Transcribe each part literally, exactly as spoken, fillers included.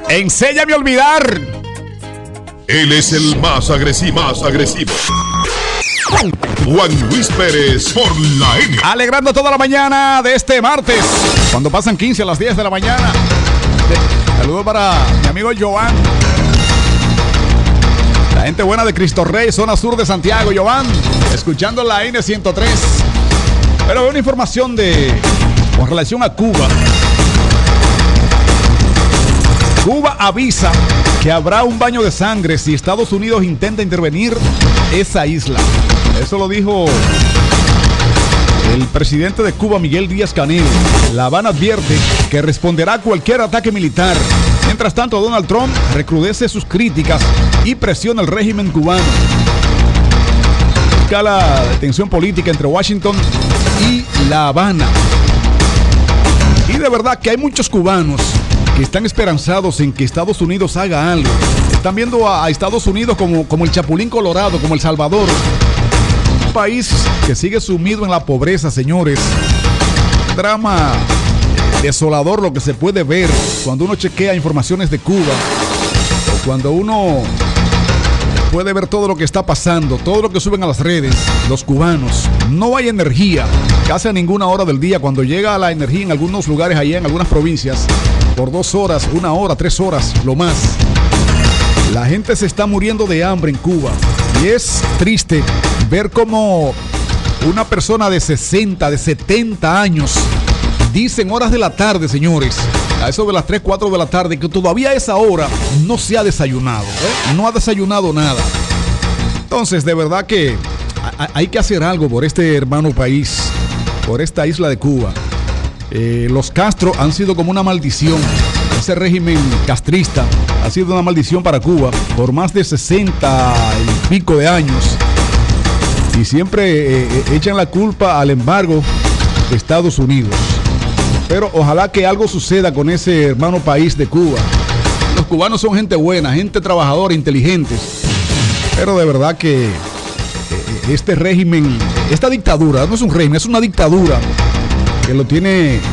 Enséñame a olvidar. Él es el más agresivo, más agresivo. Juan Luis Pérez por la N. Alegrando toda la mañana de este martes, cuando pasan quince a las diez de la mañana. Saludos para mi amigo Joan. La gente buena de Cristo Rey, zona sur de Santiago, Joan. Escuchando la N ciento tres. Pero una información de con relación a Cuba. Cuba avisa que habrá un baño de sangre si Estados Unidos intenta intervenir esa isla. Eso lo dijo el presidente de Cuba, Miguel Díaz-Canel. La Habana advierte que responderá a cualquier ataque militar. Mientras tanto, Donald Trump recrudece sus críticas y presiona al régimen cubano. Escala de tensión política entre Washington y La Habana. Y de verdad que hay muchos cubanos que están esperanzados en que Estados Unidos haga algo. Están viendo a, a Estados Unidos como, como el Chapulín Colorado, como El Salvador. Un país que sigue sumido en la pobreza, señores. Drama desolador lo que se puede ver cuando uno chequea informaciones de Cuba. O cuando uno puede ver todo lo que está pasando, todo lo que suben a las redes, los cubanos. No hay energía casi a ninguna hora del día. Cuando llega la energía en algunos lugares allá, en algunas provincias, por dos horas, una hora, tres horas, lo más. La gente se está muriendo de hambre en Cuba. Y es triste ver cómo una persona de sesenta, de setenta años, dicen horas de la tarde, señores, a eso de las tres, cuatro de la tarde, que todavía a esa hora no se ha desayunado, ¿eh? No ha desayunado nada. Entonces, de verdad que hay que hacer algo por este hermano país, por esta isla de Cuba. Eh, los Castro han sido como una maldición. Ese régimen castrista ha sido una maldición para Cuba por más de sesenta y pico de años. Y siempre eh, echan la culpa al embargo de Estados Unidos. Pero ojalá que algo suceda con ese hermano país de Cuba. Los cubanos son gente buena, gente trabajadora, inteligentes. Pero de verdad que este régimen, esta dictadura, no es un régimen, es una dictadura que lo tiene eh,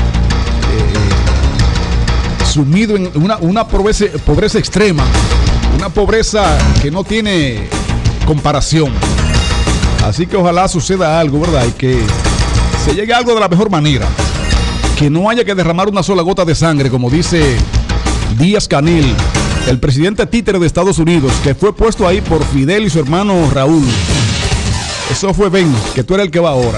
sumido en una, una pobreza, pobreza extrema, una pobreza que no tiene comparación. Así que ojalá suceda algo, ¿verdad? Y que se llegue a algo de la mejor manera. Que no haya que derramar una sola gota de sangre, como dice Díaz-Canel, el presidente títere de Estados Unidos, que fue puesto ahí por Fidel y su hermano Raúl. Eso fue Ben, que tú eres el que va ahora.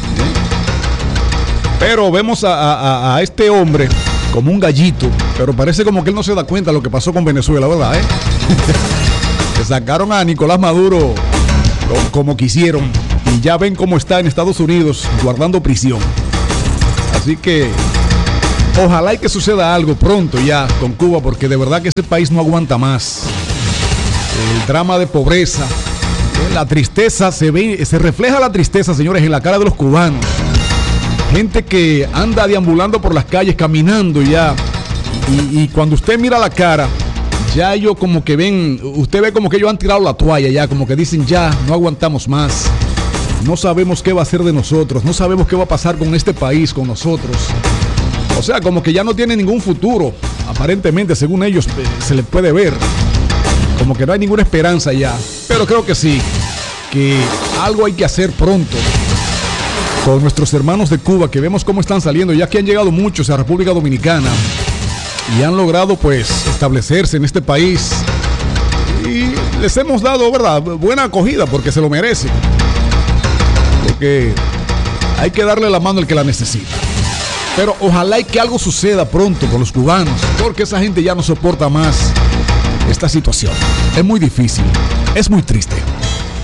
Pero vemos a, a, a este hombre como un gallito, pero parece como que él no se da cuenta de lo que pasó con Venezuela, ¿verdad? ¿Eh? Que sacaron a Nicolás Maduro como, como quisieron y ya ven cómo está en Estados Unidos guardando prisión. Así que ojalá y que suceda algo pronto ya con Cuba, porque de verdad que ese país no aguanta más. El drama de pobreza, la tristeza, se ve, se refleja la tristeza, señores, en la cara de los cubanos. Gente que anda deambulando por las calles, caminando ya. Y, y cuando usted mira la cara, ya ellos como que ven, usted ve como que ellos han tirado la toalla ya, como que dicen ya, no aguantamos más. No sabemos qué va a hacer de nosotros, no sabemos qué va a pasar con este país, con nosotros. O sea, como que ya no tiene ningún futuro, aparentemente, según ellos se les puede ver. Como que no hay ninguna esperanza ya. Pero creo que sí, que algo hay que hacer pronto con nuestros hermanos de Cuba, que vemos cómo están saliendo, ya que han llegado muchos a República Dominicana y han logrado pues establecerse en este país. Y les hemos dado, ¿verdad?, buena acogida porque se lo merecen. Porque hay que darle la mano al que la necesita. Pero ojalá y que algo suceda pronto con los cubanos, porque esa gente ya no soporta más esta situación. Es muy difícil, es muy triste.